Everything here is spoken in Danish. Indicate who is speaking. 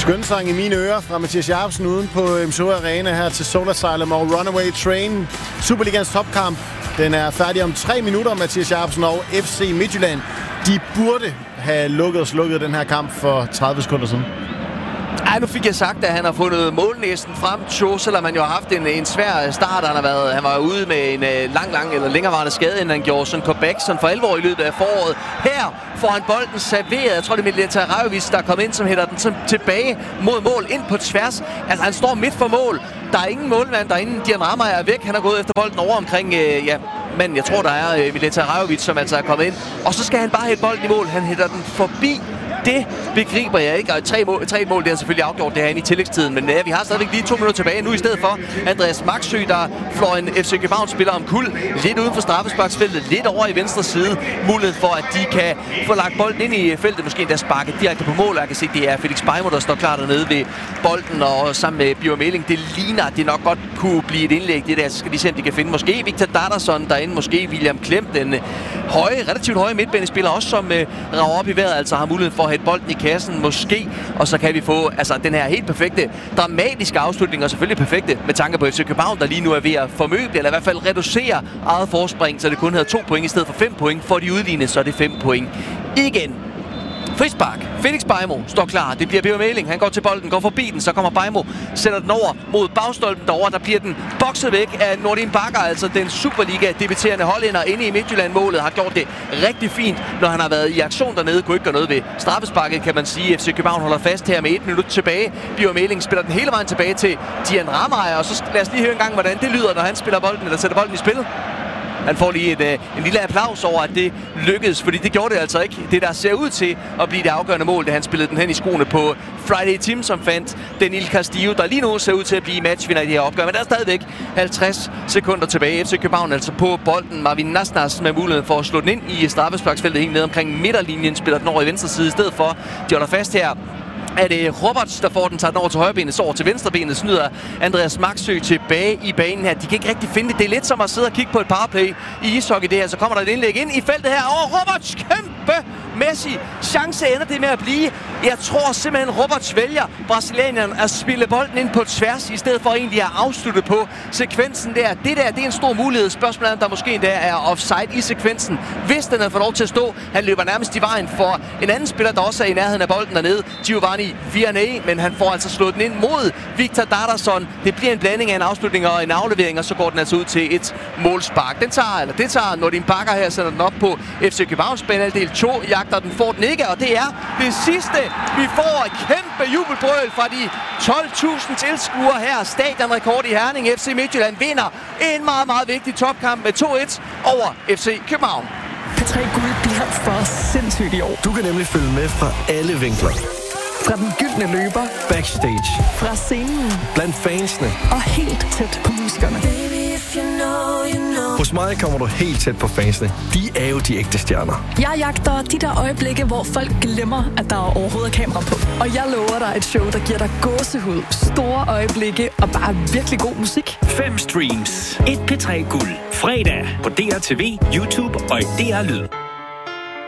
Speaker 1: Skønsang i mine ører fra Mathias Jacobsen uden på MSO Arena her til Soul Asylum og Runaway Train. Superligans topkamp. Den er færdig om 3 minutter, Mathias Jacobsen og FC Midtjylland. De burde have lukket og slukket den her kamp for 30 sekunder siden.
Speaker 2: Ej, nu fik jeg sagt, at han har fundet målnæsten frem, Cho, selvom han jo har haft en svær start. Han var ude med en lang eller længerevarende skade, end han gjorde sådan comeback sådan for alvor i løbet af foråret. Her får han bolden serveret. Jeg tror, det er Mileta Rajovic, der er kommet ind, som hætter den tilbage mod mål, ind på tværs. Altså, han står midt for mål. Der er ingen målmand derinde. Dian Ramay er væk. Han har gået efter bolden over omkring, men jeg tror, der er Mileta Rajovic, som altså er kommet ind. Og så skal han bare hætte bolden i mål. Han hætter den forbi. Det begriber jeg ikke. Og tre mål, det er selvfølgelig afgjort det her inde i tillægstiden. Men vi har stadigvæk lige 2 minutter tilbage nu i stedet for Andreas Maxø, der flår en FC København-spiller om kul. Lidt uden for straffesparksfeltet, lidt over i venstre side. Mulighed for, at de kan få lagt bolden ind i feltet. Måske endda sparket direkte på mål. Jeg kan se, det er Felix Beimo, der står klar dernede ved bolden. Og sammen med Bjørn Meling, det ligner, at det nok godt kunne blive et indlæg. Det der, så skal de se, om de kan finde. Måske Victor Dadarsson derinde. Måske William Klem, den relativt høje midtbanespiller, også som rager op i vejret. Altså har mulighed for at hætte bolden i kassen, måske. Og så kan vi få den her helt perfekte, dramatiske afslutning, og selvfølgelig perfekte med tanke på FC København, der lige nu er ved at formøble, eller i hvert fald reducere eget forspring, så det kun hedder 2 point i stedet for 5 point. For de udlignede, så er det 5 point igen. Frispark. Felix Beimo står klar. Det bliver Bjørn Meling. Han går til bolden, går forbi den, så kommer Beimo, sætter den over mod bagstolpen derovre. Der bliver den bokset væk af Nordin Bakker, altså den Superliga-debuterende hollænder inde i Midtjylland-målet. Har gjort det rigtig fint, når han har været i aktion dernede. Kunne ikke gøre noget ved straffesparket, kan man sige. FC København holder fast her med 1 minut tilbage. Bjørn Meling spiller den hele vejen tilbage til Dian Ramay, og så lad os lige høre en gang, hvordan det lyder, når han spiller bolden, eller sætter bolden i spillet. Han får lige en lille applaus over, at det lykkedes, fordi det gjorde det altså ikke. Det, der ser ud til at blive det afgørende mål, da han spillede den hen i skoene på Friday Tim, som fandt Daniel Castillo, der lige nu ser ud til at blive matchvinder i det her opgør. Men der er stadigvæk 50 sekunder tilbage. FC København altså på bolden. Marvin Nasnas med muligheden for at slå den ind i straffesparksfeltet helt ned omkring midterlinjen. Spiller den over i venstre side i stedet for. De holder fast her. Er det Roberts, der får den, tager den over til højrebenet, så over til venstrebenet, snyder Andreas Maxø tilbage i banen her. De kan ikke rigtig finde det. Det er lidt som at sidde og kigge på et powerplay i ishockey det her. Så kommer der et indlæg ind i feltet her. Roberts, kæmpe mæssig chance ender det med at blive. Jeg tror simpelthen, Roberts vælger brasilianeren at spille bolden ind på tværs, i stedet for egentlig at afslutte på sekvensen der. Det er en stor mulighed. Spørgsmålet er, om der måske endda er offside i sekvensen. Hvis den havde fået lov til at stå, han løber nærmest i vejen for en anden spiller, der også er i nærheden af bolden dernede. Giovanni Vianney, men han får altså slået den ind mod Victor Dadarsson. Det bliver en blanding af en afslutning og en aflevering, og så går den altså ud til et målspark. Det tager Nordin Bakker her, sætter den op på FC Københavns banehalvdel. Cho jagter den, får den ikke, og det er det sidste. Vi får et kæmpe jubelbrøl fra de 12.000 tilskuere her. Stadionrekord i Herning. FC Midtjylland vinder en meget, meget vigtig topkamp med 2-1 over FC København.
Speaker 3: P3 Guld bliver for sindssygt i år.
Speaker 4: Du kan nemlig følge med fra alle vinkler.
Speaker 3: Fra den gyldne løber,
Speaker 4: backstage,
Speaker 3: fra scenen,
Speaker 4: blandt fansene
Speaker 3: og helt tæt på musikerne.
Speaker 4: Hos mig kommer du helt tæt på fansene. De er jo de ægte stjerner.
Speaker 3: Jeg jagter de der øjeblikke, hvor folk glemmer, at der overhovedet er kamera på. Og jeg lover dig et show, der giver dig gåsehud, store øjeblikke og bare virkelig god musik.
Speaker 5: 5 streams, 1 P3 Guld. Fredag på DR TV, YouTube og i DR Lyd.